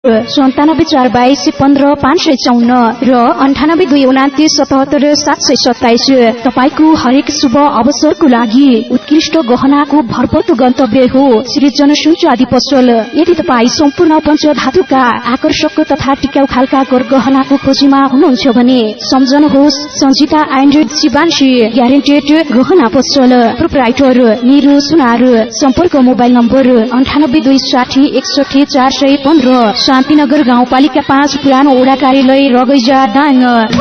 9742155554 र 9829977727 तपाईको हरेक शुभ अवसरको लागि उत्कृष्ट गहनाको भरपर्दो गन्तव्य हो श्री जनसुन चाँदी पसल। यदि तपाईँ सम्पूर्ण पञ्चधातुका आकर्षक तथा टिकाउ खालका गहनाको खोजीमा हुनुहुन्छ भने सम्झनुहोस् सञ्जिता एन्ड शिवांशी ग्यारेन्टेड गहना पसल, प्रोप्राइटर निरु सुनार। सम्पर्क मोबाइल नम्बर 9826061415, शान्तिनगर गाउँपालिका 5 पुरानो वडा कार्यालय रगैजा दाङ।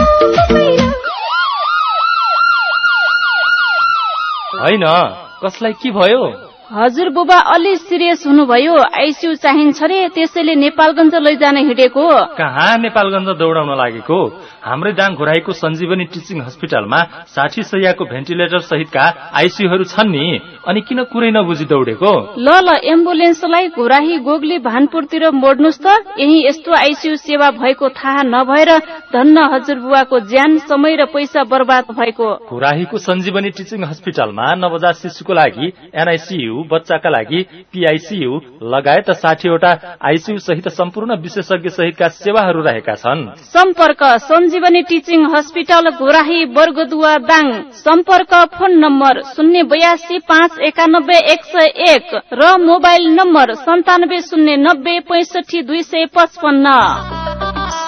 हैन कसलाई के भयो? हजुर बुबा अलि सिरियस हुनुभयो, आइसियु चाहिन्छ रे, त्यसैले नेपालगञ्ज लैजान हिँडेको। कहाँ नेपालगञ्ज दौडाउन लागेको? हाम्रै दाङ घुराईको सञ्जीवनी टिचिङ हस्पिटलमा 60 शैय्याको भेन्टिलेटर सहितका आइसियुहरू छन् नि, अनि किन कुरै नबुझी दौडेको? ल एम्बुलेन्सलाई घुराही गोगली भानपुरतिर मोड्नुस् त। यही यस्तो आइसियु सेवा भएको थाहा नभएर धन्न हजुरबुवाको ज्यान, समय र पैसा बर्बाद भएको। घुराहीको सञ्जीवनी टिचिङ हस्पिटलमा नवजात शिशुको लागि एनआइसियु, बच्चाका लागि पीआईसीयू लगायत 60 वटा आइसियु सहित सम्पूर्ण विशेषज्ञ सहितका सेवाहरू रहेका छन्। सम्पर्क सञ्जीवनी टिचिङ हस्पिटल घोराही बर्गदुवा दाङ। सम्पर्क फोन नम्बर 0825911101 र मोबाइल नम्बर 9709065255।